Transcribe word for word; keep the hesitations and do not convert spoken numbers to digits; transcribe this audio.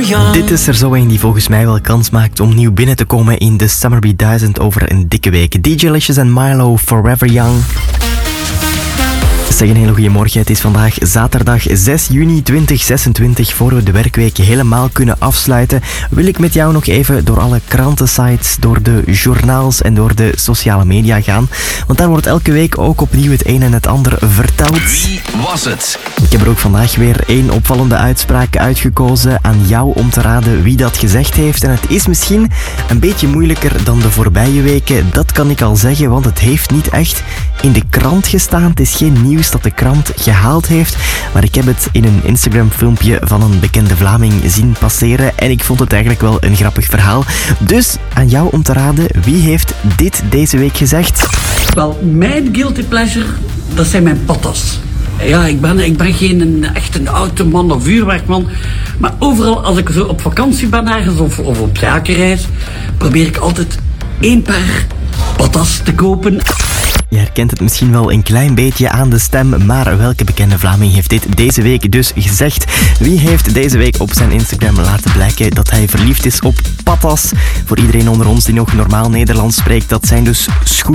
Young. Dit is er zo een die volgens mij wel kans maakt om nieuw binnen te komen in de Summerby duizend over een dikke week. D J Licious en Milo, Forever Young. Zeg een hele goede morgen. Het is vandaag zaterdag zes juni tweeduizend zesentwintig. Voor we de werkweek helemaal kunnen afsluiten, wil ik met jou nog even door alle krantensites, door de journaals en door de sociale media gaan. Want daar wordt elke week ook opnieuw het een en het ander verteld. Wie was het? Ik heb er ook vandaag weer één opvallende uitspraak uitgekozen. Aan jou om te raden wie dat gezegd heeft. En het is misschien een beetje moeilijker dan de voorbije weken. Dat kan ik al zeggen, want het heeft niet echt in de krant gestaan. Het is geen nieuws dat de krant gehaald heeft. Maar ik heb het in een Instagram filmpje van een bekende Vlaming zien passeren. En ik vond het eigenlijk wel een grappig verhaal. Dus aan jou om te raden, wie heeft dit deze week gezegd? Wel, mijn guilty pleasure, dat zijn mijn patas. Ja, ik ben, ik ben geen een, echt een automan of vuurwerkman. Maar overal als ik zo op vakantie ben ergens of, of op zakenreis, probeer ik altijd één paar patas te kopen. Je herkent het misschien wel een klein beetje aan de stem, maar welke bekende Vlaming heeft dit deze week dus gezegd? Wie heeft deze week op zijn Instagram laten blijken dat hij verliefd is op patas? Voor iedereen onder ons die nog normaal Nederlands spreekt, dat zijn dus schoenen.